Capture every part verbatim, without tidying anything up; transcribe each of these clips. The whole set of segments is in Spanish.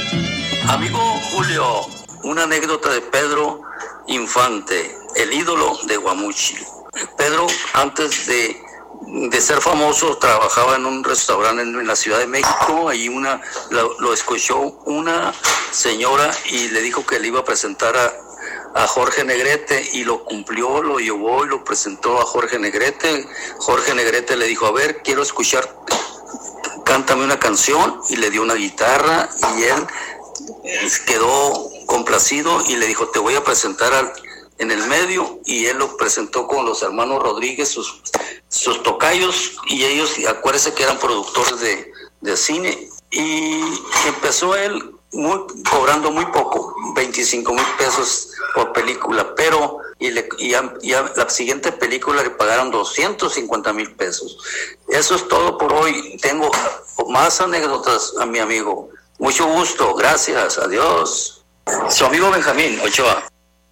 Amigo Julio, una anécdota de Pedro Infante, el ídolo de Guamúchil. Pedro, antes de, de ser famoso, trabajaba en un restaurante en, en la Ciudad de México. Ahí una, lo, lo escuchó una señora y le dijo que le iba a presentar a, a Jorge Negrete, y lo cumplió, lo llevó y lo presentó a Jorge Negrete. Jorge Negrete le dijo, a ver, quiero escuchar, cántame una canción, y le dio una guitarra, y él quedó complacido y le dijo, te voy a presentar al, en el medio, y él lo presentó con los hermanos Rodríguez, sus, sus tocayos, y ellos, acuérdense que eran productores de, de cine, y empezó él muy, cobrando muy poco, veinticinco mil pesos por película, pero y, le, y, a, y a la siguiente película le pagaron doscientos cincuenta mil pesos. Eso es todo por hoy. Tengo más anécdotas a mi amigo. Mucho gusto, gracias, adiós. Su amigo Benjamín Ochoa.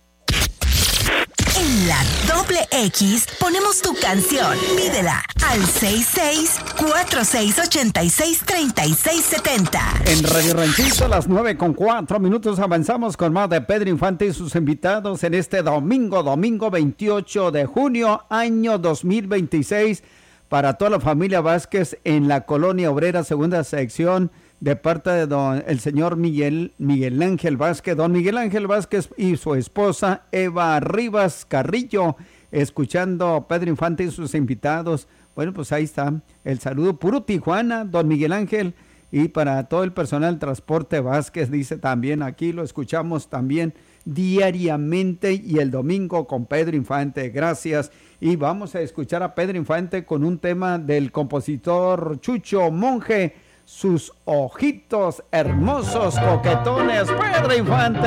En la doble X ponemos tu canción. Pídela al seis seis cuatro seis ocho seis tres seis siete cero. En Radio Ranchito, a las nueve con cuatro minutos, avanzamos con más de Pedro Infante y sus invitados en este domingo, domingo veintiocho de junio, año dos mil veintiséis, para toda la familia Vázquez en la Colonia Obrera, segunda sección, de parte de don, el señor Miguel, Miguel Ángel Vázquez, don Miguel Ángel Vázquez y su esposa Eva Rivas Carrillo, escuchando Pedro Infante y sus invitados. Bueno, pues ahí está el saludo, puro Tijuana, don Miguel Ángel, y para todo el personal del transporte Vázquez, dice también, aquí lo escuchamos también diariamente, y el domingo con Pedro Infante, gracias. Y vamos a escuchar a Pedro Infante con un tema del compositor Chucho Monje, sus ojitos hermosos, coquetones. Pedro Infante.